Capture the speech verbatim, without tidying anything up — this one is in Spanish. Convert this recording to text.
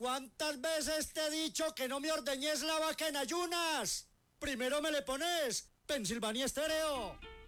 ¿Cuántas veces te he dicho que no me ordeñes la vaca en ayunas? Primero me le pones Pensilvania Estéreo.